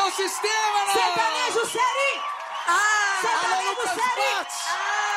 ao sistema, não! Sertanejo série! Alô, Sertanejo Lucas série! Matos!